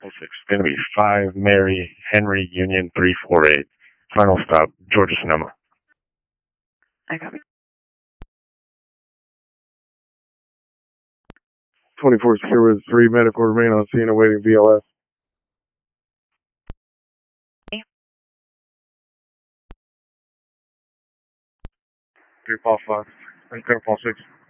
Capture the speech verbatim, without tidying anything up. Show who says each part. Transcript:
Speaker 1: It's going to be five Mary Henry Union three four eight. Final stop, Georgia Sonoma.
Speaker 2: I copy.
Speaker 3: twenty-four secure with three medical remain on scene awaiting V L S. Three Paul five. And Paul six.